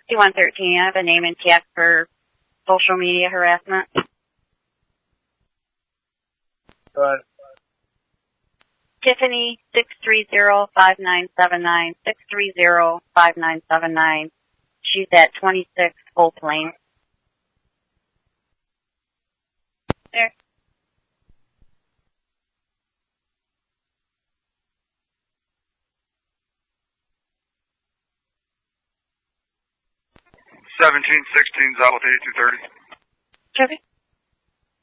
6113, I have a name and tag for social media harassment. Go ahead. Tiffany 630-5979, 630-5979. She's at 26 Full Plain. There. $1716's out with 8230. Chevy?